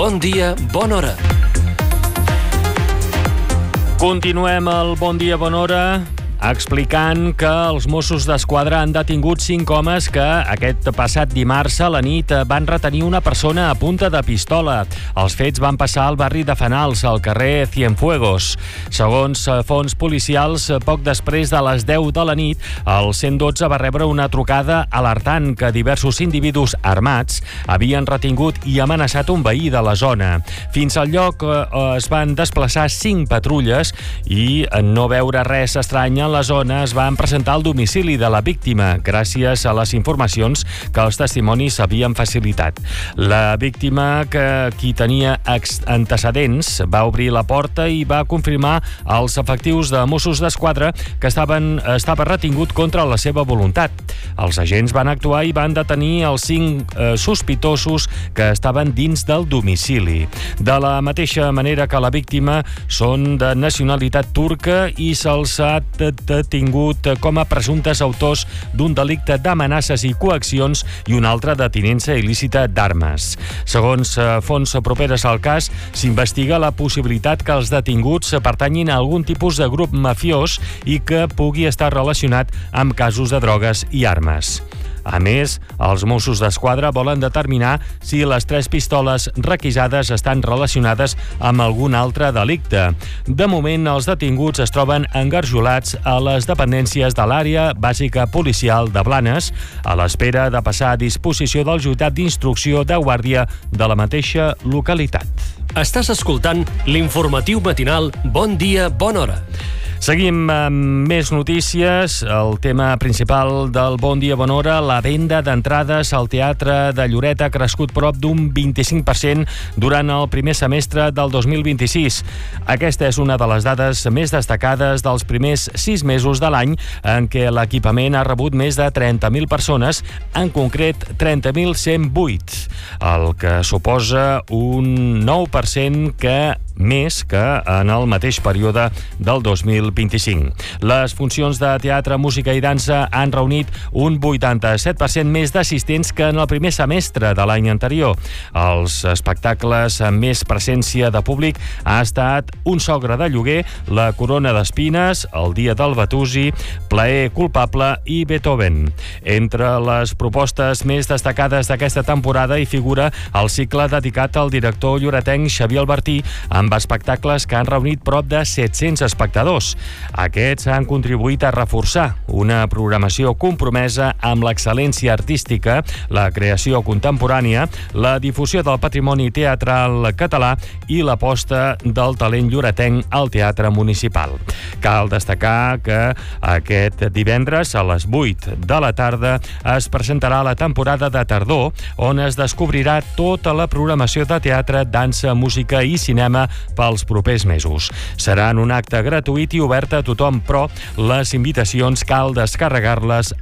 Bon dia, bona hora. Continuem el Bon dia, bona hora explicant que els Mossos d'Esquadra han detingut 5 homes que aquest passat dimarts a la nit van retenir una persona a punta de pistola. Els fets van passar al barri de Fenals, al carrer Cienfuegos. Segons fonts policials, poc després de les 10 de la nit, el 112 va rebre una trucada alertant que diversos individus armats havien retingut i amenaçat un veí de la zona. Fins al lloc es van desplaçar 5 patrulles i, en no veure res estrany en la zona, es van presentar al domicili de la víctima gràcies a les informacions que els testimonis havien facilitat. La víctima, qui tenia antecedents, va obrir la porta i va confirmar als efectius de Mossos d'Esquadra que estava retingut contra la seva voluntat. Els agents van actuar i van detenir els 5 sospitosos que estaven dins del domicili. De la mateixa manera que la víctima, són de nacionalitat turca i se'ls ha detingut com a presumptes autors d'un delicte d'amenaces i coaccions i un altre de tinença il·lícita d'armes. Segons fonts properes al cas, s'investiga la possibilitat que els detinguts pertanyin a algun tipus de grup mafiós i que pugui estar relacionat amb casos de drogues i armes. A més, els Mossos d'Esquadra volen determinar si les 3 pistoles requisades estan relacionades amb algun altre delicte. De moment, els detinguts es troben engarjolats a les dependències de l'àrea bàsica policial de Blanes, a l'espera de passar a disposició del jutjat d'instrucció de Guàrdia de la mateixa localitat. Estàs escoltant l'informatiu matinal Bon dia, bona hora. Seguim amb més notícies. El tema principal del Bon dia, bona hora, la venda d'entrades al Teatre de Lloret ha crescut prop d'un 25% durant el primer semestre del 2026. Aquesta és una de les dades més destacades dels primers 6 mesos de l'any en què l'equipament ha rebut més de 30.000 persones, en concret 30.108, el que suposa un 9% més que en el mateix període del 2025. Les funcions de teatre, música i dansa han reunit un 87% més d'assistents que en el primer semestre de l'any anterior. Els espectacles amb més presència de públic ha estat Un sogre de lloguer, La corona d'espines, El dia del Batusi, Plaer culpable i Beethoven. Entre les propostes més destacades d'aquesta temporada hi figura el cicle dedicat al director lloretenc Xavier Albertí, amb espectacles que han reunit prop de 700 espectadors. Aquests han contribuït a reforçar una programació compromesa amb l'excel·lència artística, la creació contemporània, la difusió del patrimoni teatral català i l'aposta del talent lloretenc al teatre municipal. Cal destacar que aquest divendres a les 8 de la tarda es presentarà la temporada de tardor, on es descobrirà tota la programació de teatre, dansa, música i cinema pels propers mesos. Serà en un acte gratuït i obert a tothom, però les invitacions cal descarregar-les